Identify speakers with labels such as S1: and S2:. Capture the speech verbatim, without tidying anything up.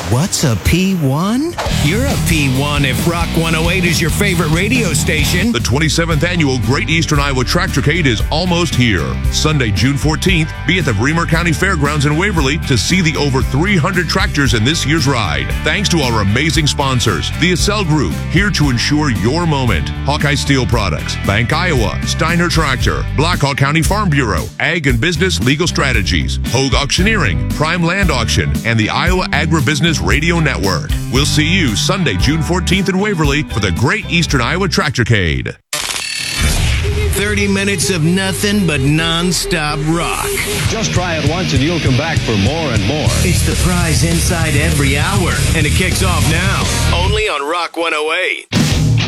S1: What's a P one? You're a P one if Rock one oh eight is your favorite radio station.
S2: The twenty-seventh Annual Great Eastern Iowa Tractorcade is almost here. Sunday, June fourteenth, be at the Bremer County Fairgrounds in Waverly to see the over three hundred tractors in this year's ride. Thanks to our amazing sponsors, the Accel Group, here to ensure your moment. Hawkeye Steel Products, Bank Iowa, Steiner Tractor, Blackhawk County Farm Bureau, Ag and Business Legal Strategies, Hogue Auctioneering, Prime Land Auction, and the Iowa Agribusiness Radio Network. We'll see you Sunday, June fourteenth in Waverly for the Great Eastern Iowa Tractorcade.
S1: thirty minutes of nothing but non-stop rock.
S3: Just try it once and you'll come back for more and more.
S1: It's the prize inside every hour, and it kicks off now, only on Rock one oh eight.